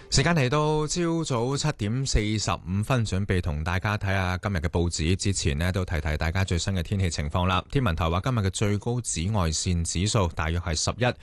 時間嚟到朝早7:45，準備同大家睇下今日嘅報紙。之前呢都提提大家最新嘅天氣情況啦。天文台話今日嘅最高紫外線指數大約係11，